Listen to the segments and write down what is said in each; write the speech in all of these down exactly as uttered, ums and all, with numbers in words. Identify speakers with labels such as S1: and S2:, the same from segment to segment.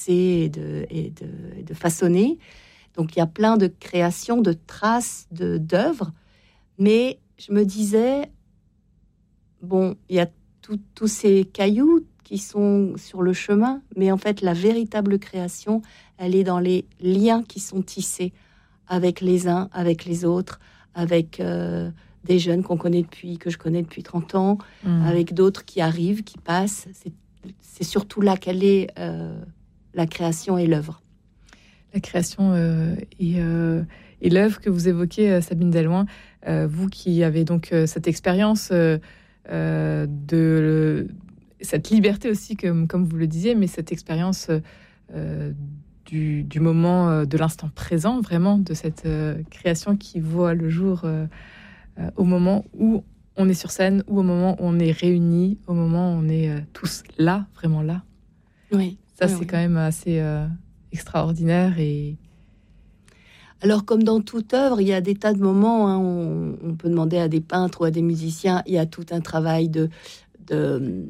S1: et de, et de, et de façonner. Donc il y a plein de créations, de traces, de, d'œuvres. Mais je me disais, bon, il y a tous ces cailloux qui sont sur le chemin, mais en fait, la véritable création, elle est dans les liens qui sont tissés avec les uns, avec les autres, avec euh, des jeunes qu'on connaît depuis, que je connais depuis trente ans, mmh. avec d'autres qui arrivent, qui passent. C'est, c'est surtout là qu'elle est euh, la création et l'œuvre.
S2: La création euh, et, euh, et l'œuvre que vous évoquez, Sabine Delhoin, euh, vous qui avez donc euh, cette expérience euh, euh, de... cette liberté aussi, comme, comme vous le disiez, mais cette expérience euh, du, du moment, euh, de l'instant présent, vraiment, de cette euh, création qui voit le jour euh, euh, au moment où on est sur scène, ou au moment où on est réunis, au moment où on est euh, tous là, vraiment là.
S1: Oui.
S2: Ça,
S1: oui,
S2: c'est
S1: oui.
S2: quand même assez euh, extraordinaire. Et...
S1: Alors, comme dans toute œuvre, il y a des tas de moments, hein, on, on peut demander à des peintres ou à des musiciens, il y a tout un travail de... de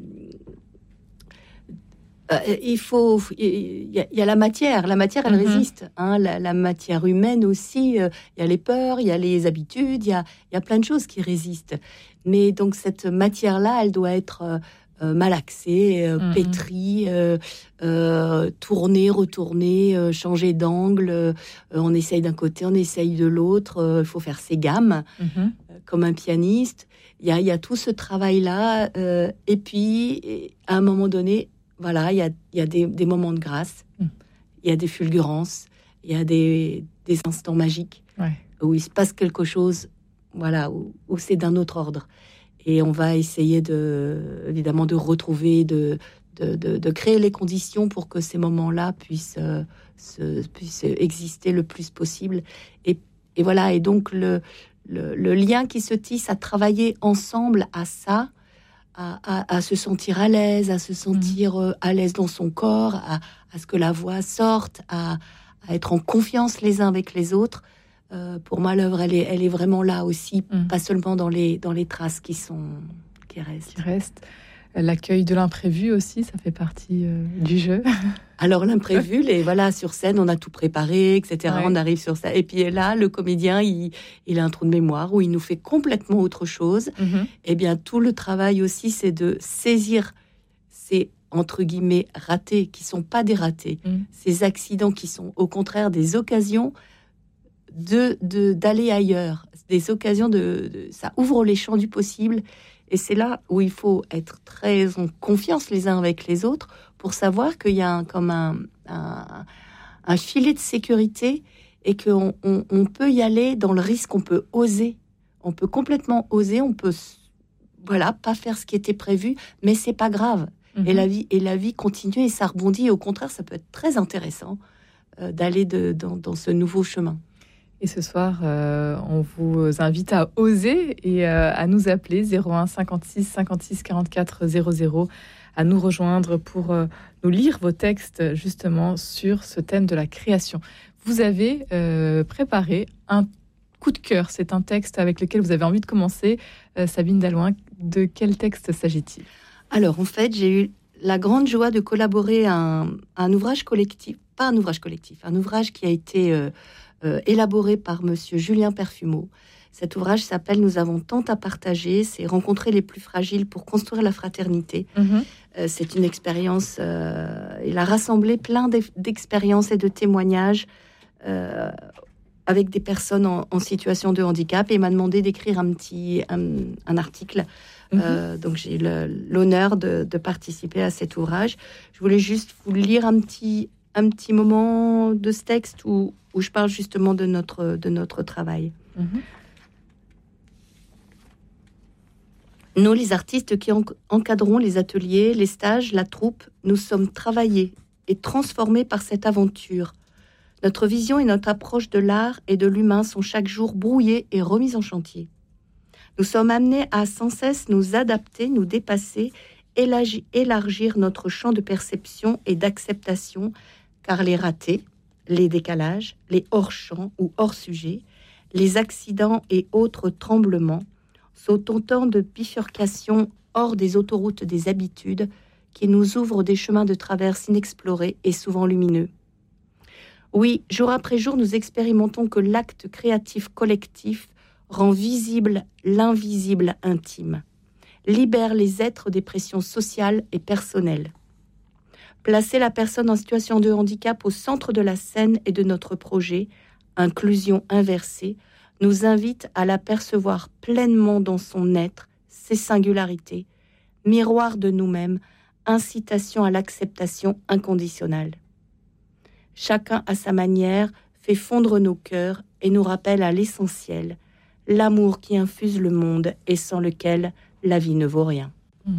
S1: Euh, il faut, il y, a, il y a la matière, la matière elle mm-hmm. résiste, hein, la, la matière humaine aussi, euh, il y a les peurs, il y a les habitudes, il y a, il y a plein de choses qui résistent. Mais donc cette matière-là, elle doit être euh, euh, malaxée, euh, mm-hmm. pétrie, euh, euh, tournée, retournée, euh, changer d'angle, euh, on essaye d'un côté, on essaye de l'autre, il euh, faut faire ses gammes, mm-hmm. euh, comme un pianiste. Il y a, il y a tout ce travail-là, euh, et puis et à un moment donné, voilà, il y a, il y a des, des moments de grâce, il mmh. y a des fulgurances, il y a des, des instants magiques ouais. où il se passe quelque chose, voilà, où, où c'est d'un autre ordre. Et on va essayer de, évidemment, de retrouver, de, de, de, de créer les conditions pour que ces moments-là puissent, euh, se, puissent exister le plus possible. Et, et voilà, et donc le, le, le lien qui se tisse à travailler ensemble à ça, À, à, à se sentir à l'aise, à se sentir euh, à l'aise dans son corps, à, à ce que la voix sorte, à, à être en confiance les uns avec les autres. Euh, pour moi, l'œuvre, elle est, elle est vraiment là aussi, mmh. pas seulement dans les, dans les traces qui sont, qui restent.
S2: Qui restent. L'accueil de l'imprévu aussi, ça fait partie euh, du jeu.
S1: Alors l'imprévu, les voilà, sur scène, on a tout préparé, et cetera. Ouais. On arrive sur ça, et puis là, le comédien, il, il a un trou de mémoire où il nous fait complètement autre chose. Mm-hmm. Et bien tout le travail aussi, c'est de saisir ces entre guillemets ratés qui sont pas des ratés, mm. ces accidents qui sont au contraire des occasions de, de d'aller ailleurs, des occasions de, de ça ouvre les champs du possible. Et c'est là où il faut être très en confiance les uns avec les autres pour savoir qu'il y a un, comme un, un, un filet de sécurité et qu'on on, on peut y aller dans le risque, on peut oser. On peut complètement oser, on peut voilà, pas faire ce qui était prévu, mais c'est pas grave. Mmh. Et, la vie, et la vie continue et ça rebondit. Et au contraire, ça peut être très intéressant euh, d'aller de, dans, dans ce nouveau chemin.
S2: Et ce soir, euh, on vous invite à oser et euh, à nous appeler zéro un cinquante-six cinquante-six quarante-quatre zéro zéro, à nous rejoindre pour euh, nous lire vos textes justement sur ce thème de la création. Vous avez euh, préparé un coup de cœur. C'est un texte avec lequel vous avez envie de commencer. Euh, Sabine Delhoin, de quel texte s'agit-il ?
S1: Alors en fait, j'ai eu la grande joie de collaborer à un, à un ouvrage collectif, pas un ouvrage collectif, un ouvrage qui a été... Euh, Euh, élaboré par monsieur Julien Perfumeau. Cet ouvrage s'appelle « Nous avons tant à partager », c'est rencontrer les plus fragiles pour construire la fraternité. Mmh. Euh, c'est une expérience, euh, il a rassemblé plein d'expériences et de témoignages euh, avec des personnes en, en situation de handicap et il m'a demandé d'écrire un petit un, un article. Mmh. Euh, donc j'ai le, l'honneur de, de participer à cet ouvrage. Je voulais juste vous lire un petit un petit moment de ce texte où, où je parle justement de notre, de notre travail. Mmh. Nous, les artistes qui en- encadrons les ateliers, les stages, la troupe, nous sommes travaillés et transformés par cette aventure. Notre vision et notre approche de l'art et de l'humain sont chaque jour brouillées et remises en chantier. Nous sommes amenés à sans cesse nous adapter, nous dépasser, élargir, élargir notre champ de perception et d'acceptation, car les ratés, les décalages, les hors-champs ou hors-sujets, les accidents et autres tremblements sont autant de bifurcations hors des autoroutes des habitudes qui nous ouvre des chemins de traverse inexplorés et souvent lumineux. Oui, jour après jour, nous expérimentons que l'acte créatif collectif rend visible l'invisible intime, libère les êtres des pressions sociales et personnelles. Placer la personne en situation de handicap au centre de la scène et de notre projet, inclusion inversée, nous invite à l'apercevoir pleinement dans son être, ses singularités, miroir de nous-mêmes, incitation à l'acceptation inconditionnelle. Chacun à sa manière fait fondre nos cœurs et nous rappelle à l'essentiel, l'amour qui infuse le monde et sans lequel la vie ne vaut rien.
S2: Mmh.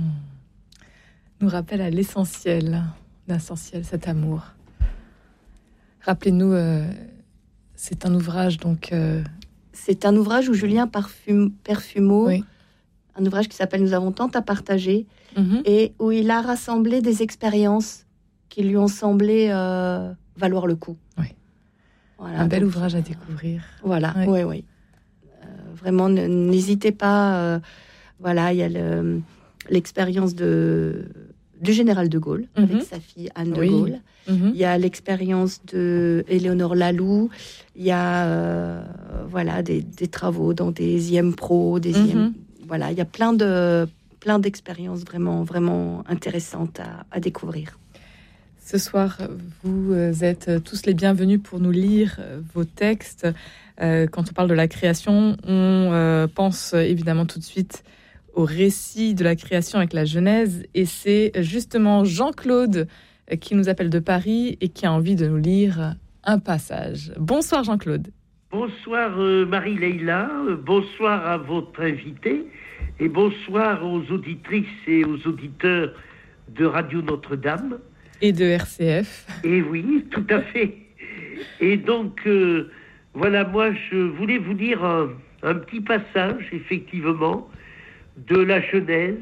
S2: Nous rappelle à l'essentiel, l'essentiel, cet amour. Rappelez-nous, euh, c'est un ouvrage donc. Euh...
S1: C'est un ouvrage où Julien Parfum, Perfumeau, oui. un ouvrage qui s'appelle Nous avons tant à partager, mmh. et où il a rassemblé des expériences qui lui ont semblé euh, valoir le coup.
S2: Oui. Voilà, un bel donc, ouvrage à découvrir.
S1: Voilà, oui, oui. oui. Euh, vraiment, n'hésitez pas. Euh, voilà, il y a le, l'expérience de, du général de Gaulle, mmh. avec sa fille Anne de oui. Gaulle. Mmh. Il y a l'expérience de Éléonore Laloux. Il y a euh, voilà, des, des travaux dans des I M Pro, des mmh. I M... Voilà, il y a plein, de, plein d'expériences vraiment, vraiment intéressantes à, à découvrir.
S2: Ce soir, vous êtes tous les bienvenus pour nous lire vos textes. Euh, quand on parle de la création, on euh, pense évidemment tout de suite au récit de la création avec la Genèse. Et c'est justement Jean-Claude qui nous appelle de Paris et qui a envie de nous lire un passage. Bonsoir Jean-Claude.
S3: Bonsoir euh, Marie-Leila, bonsoir à votre invité et bonsoir aux auditrices et aux auditeurs de Radio Notre-Dame.
S2: Et de R C F.
S3: Et oui, tout à fait. Et donc, euh, voilà, moi, je voulais vous lire un, un petit passage, effectivement, de la Genèse,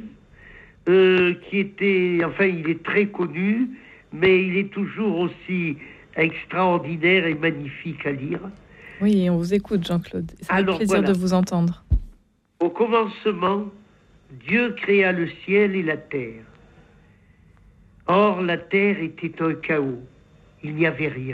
S3: euh, qui était, enfin, il est très connu, mais il est toujours aussi extraordinaire et magnifique à lire.
S2: Oui, on vous écoute, Jean-Claude. C'est un plaisir voilà. de vous entendre.
S3: Au commencement, Dieu créa le ciel et la terre. Or, la terre était un chaos, il n'y avait rien.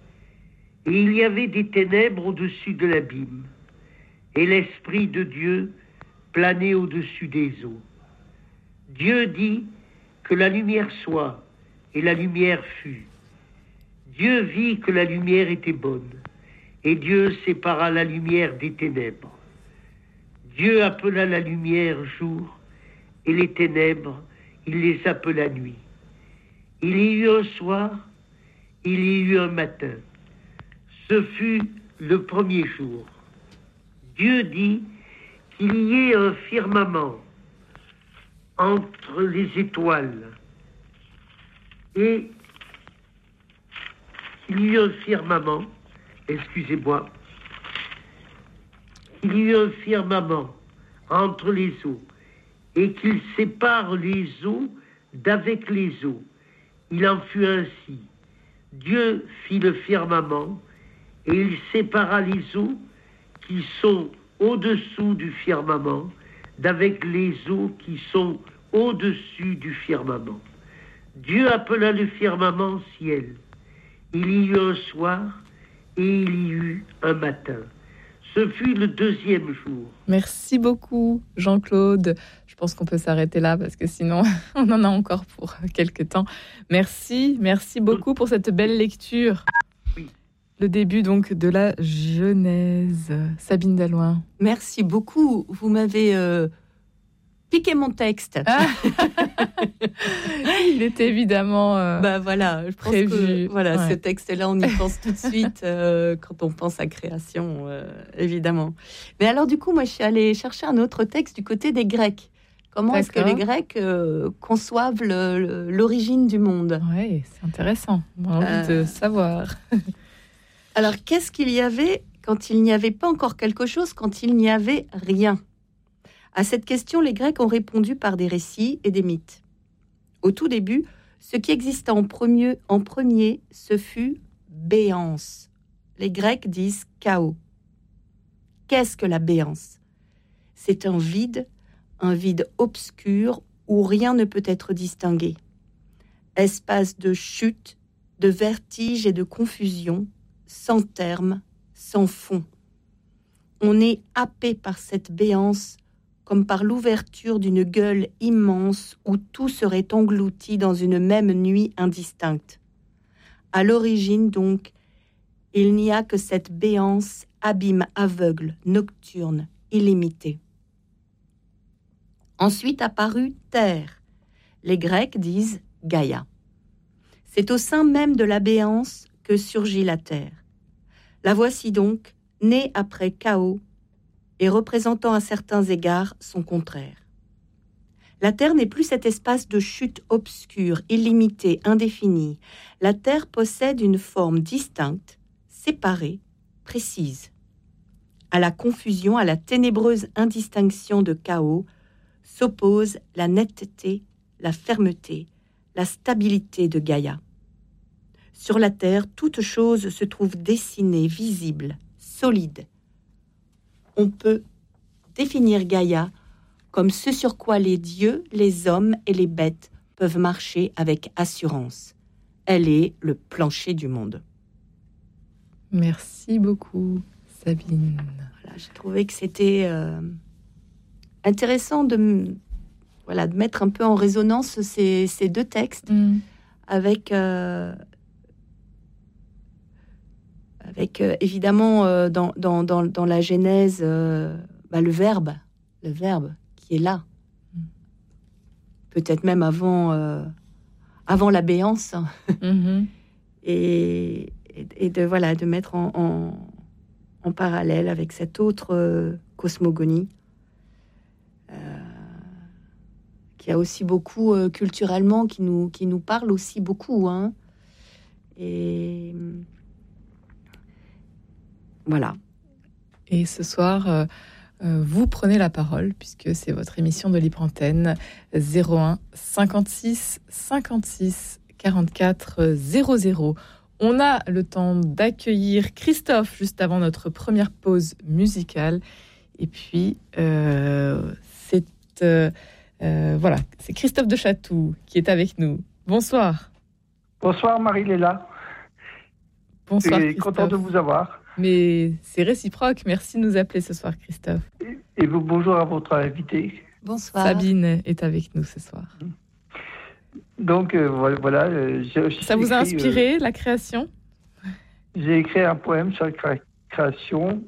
S3: Et il y avait des ténèbres au-dessus de l'abîme, et l'Esprit de Dieu planait au-dessus des eaux. Dieu dit que la lumière soit, et la lumière fut. Dieu vit que la lumière était bonne, et Dieu sépara la lumière des ténèbres. Dieu appela la lumière jour, et les ténèbres, il les appela nuit. Il y eut un soir, il y eut un matin. Ce fut le premier jour. Dieu dit qu'il y ait un firmament entre les étoiles et qu'il y eut un firmament, excusez-moi, qu'il y eut un firmament entre les eaux et qu'il sépare les eaux d'avec les eaux. Il en fut ainsi. Dieu fit le firmament et il sépara les eaux qui sont au-dessous du firmament d'avec les eaux qui sont au-dessus du firmament. Dieu appela le firmament ciel. Il y eut un soir et il y eut un matin. Ce fut le deuxième jour.
S2: Merci beaucoup, Jean-Claude. Je pense qu'on peut s'arrêter là parce que sinon, on en a encore pour quelques temps. Merci, merci beaucoup pour cette belle lecture.
S3: Oui.
S2: Le début donc de la Genèse. Sabine Dallouin.
S1: Merci beaucoup. Vous m'avez euh, piqué mon texte. Ah.
S2: Il était évidemment euh,
S1: bah voilà, je
S2: prévu.
S1: Pense que, voilà, ouais. Ce texte-là, on y pense tout de suite euh, quand on pense à création, euh, évidemment. Mais alors du coup, moi, je suis allée chercher un autre texte du côté des Grecs. Comment D'accord. est-ce que les Grecs euh, conçoivent le, le, l'origine du monde ?
S2: Oui, c'est intéressant. On a envie euh... de savoir.
S1: Alors, qu'est-ce qu'il y avait quand il n'y avait pas encore quelque chose, quand il n'y avait rien ? À cette question, les Grecs ont répondu par des récits et des mythes. Au tout début, ce qui exista en premier, en premier, ce fut béance. Les Grecs disent chaos. Qu'est-ce que la béance ? C'est un vide, un vide obscur où rien ne peut être distingué. espace de chute, de vertige et de confusion, sans terme, sans fond. On est happé par cette béance, comme par l'ouverture d'une gueule immense où tout serait englouti dans une même nuit indistincte. À l'origine, donc, il n'y a que cette béance, abîme aveugle, nocturne, illimitée. Ensuite apparut terre. Les Grecs disent Gaïa. C'est au sein même de la béance que surgit la terre. La voici donc, née après chaos et représentant à certains égards son contraire. La terre n'est plus cet espace de chute obscure, illimité, indéfini. La terre possède une forme distincte, séparée, précise. À la confusion, à la ténébreuse indistinction de chaos, s'oppose la netteté, la fermeté, la stabilité de Gaïa. Sur la terre, toute chose se trouve dessinée, visible, solide. On peut définir Gaïa comme ce sur quoi les dieux, les hommes et les bêtes peuvent marcher avec assurance. Elle est le plancher du monde.
S2: Merci beaucoup, Sabine.
S1: Voilà, j'ai trouvé que c'était euh, intéressant de, voilà, de mettre un peu en résonance ces, ces deux textes mmh. avec, euh, avec euh, évidemment euh, dans, dans, dans, dans la Genèse euh, bah, le verbe, le verbe qui est là. Mmh. Peut-être même avant, euh, avant la béance. Mmh. et, et de, voilà, de mettre en, en, en parallèle avec cette autre euh, cosmogonie. Euh, qui a aussi beaucoup euh, culturellement, qui nous, qui nous parle aussi beaucoup. Hein. Et voilà.
S2: Et ce soir, euh, euh, vous prenez la parole, puisque c'est votre émission de Libre Antenne, zéro un cinquante-six cinquante-six quarante-quatre zéro zéro. On a le temps d'accueillir Christophe juste avant notre première pause musicale. Et puis, euh, c'est... Euh, Euh, voilà, c'est Christophe de Chatou qui est avec nous. Bonsoir.
S4: Bonsoir Marie-Léla.
S2: Bonsoir
S4: Christophe. Content de vous avoir.
S2: Mais c'est réciproque. Merci de nous appeler ce soir, Christophe.
S4: Et, et bonjour à votre invité.
S1: Bonsoir.
S2: Sabine est avec nous ce soir.
S4: Donc euh, voilà. Euh, je,
S2: Ça vous a inspiré euh, la création ?
S4: J'ai écrit un poème sur la cré- création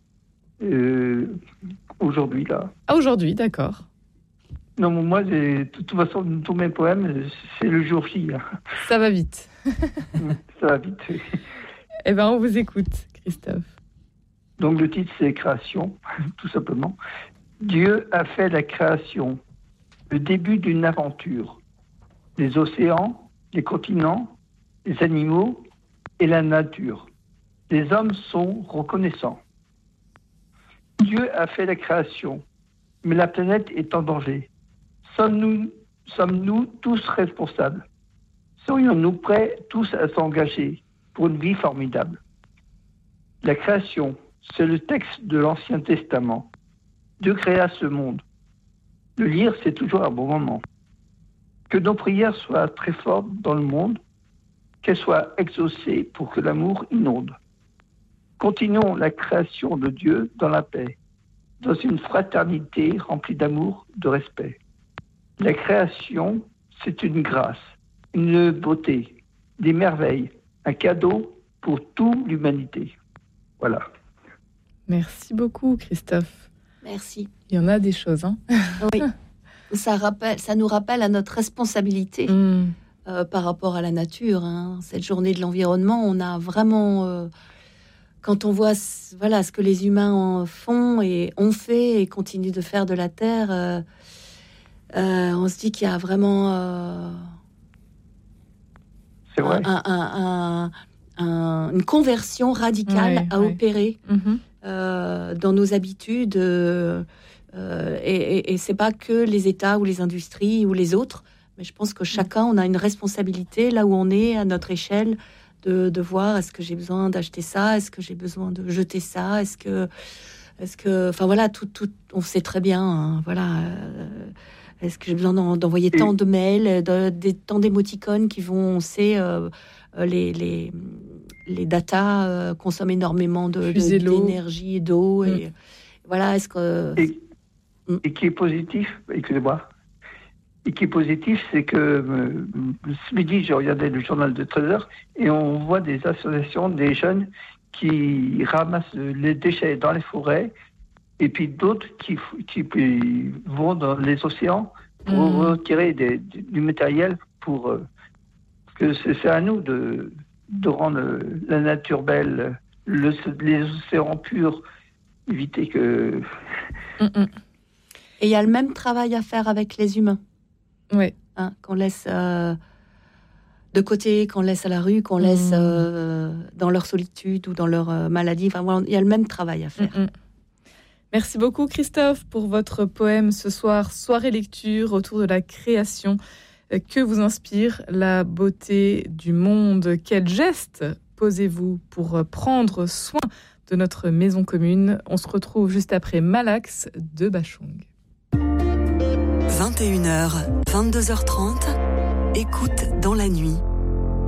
S4: euh, aujourd'hui là.
S2: Ah aujourd'hui, d'accord.
S4: Non, moi, de toute façon, tous mes poèmes, c'est le jour J.
S2: Ça va vite.
S4: Ça va vite.
S2: Eh bien, on vous écoute, Christophe.
S4: Donc, le titre, c'est Création, tout simplement. Dieu a fait la création, le début d'une aventure. Les océans, les continents, les animaux et la nature. Les hommes sont reconnaissants. Dieu a fait la création, mais la planète est en danger. Sommes-nous, sommes-nous tous responsables ? Serions-nous prêts tous à s'engager pour une vie formidable ? La création, c'est le texte de l'Ancien Testament. Dieu créa ce monde. Le lire, c'est toujours un bon moment. Que nos prières soient très fortes dans le monde, qu'elles soient exaucées pour que l'amour inonde. Continuons la création de Dieu dans la paix, dans une fraternité remplie d'amour, de respect. La création, c'est une grâce, une beauté, des merveilles, un cadeau pour toute l'humanité. Voilà.
S2: Merci beaucoup, Christophe.
S1: Merci.
S2: Il y en a des choses, hein.
S1: Oui. Ça, rappelle, ça nous rappelle à notre responsabilité mmh. euh, par rapport à la nature. Hein. Cette journée de l'environnement, on a vraiment... Euh, quand on voit voilà, ce que les humains font et ont fait et continuent de faire de la Terre... Euh, Euh, on se dit qu'il y a vraiment euh,
S4: C'est vrai.
S1: Un, un, un, un, une conversion radicale ouais, à ouais. opérer mm-hmm. euh, dans nos habitudes. Euh, et, et, et c'est pas que les États ou les industries ou les autres, mais je pense que chacun, on a une responsabilité là où on est à notre échelle de, de voir est-ce que j'ai besoin d'acheter ça, est-ce que j'ai besoin de jeter ça, est-ce que, est-ce que, enfin voilà, tout, tout, on sait très bien, hein, voilà. Euh, Est-ce que j'ai besoin d'en, d'envoyer
S4: Et...
S1: tant de mails, de, de, tant d'émoticônes qui vont, on sait, euh, les, les, les datas euh, consomment énormément de, de, d'énergie et d'eau. Et, mmh. Voilà, est-ce que...
S4: Et, mmh. et qui est positif, excusez-moi, et qui est positif, c'est que euh, ce midi, j'ai regardé le journal de treize heures et on voit des associations, des jeunes qui ramassent les déchets dans les forêts et puis d'autres qui, qui vont dans les océans pour mmh. retirer des, du matériel pour... Euh, que c'est, c'est à nous de, de rendre la nature belle, le, les océans purs, éviter que...
S1: Mmh. Et il y a le même travail à faire avec les humains.
S2: Oui.
S1: Hein, qu'on laisse euh, de côté, qu'on laisse à la rue, qu'on mmh. laisse euh, dans leur solitude ou dans leur euh, maladie. Enfin, voilà, il y a le même travail à faire.
S2: Mmh. Merci beaucoup Christophe pour votre poème ce soir, Soirée lecture autour de la création. Que vous inspire la beauté du monde? Quel geste posez-vous pour prendre soin de notre maison commune? On se retrouve juste après Malax de Bachung.
S5: vingt et une heures, vingt-deux heures trente, écoute dans la nuit.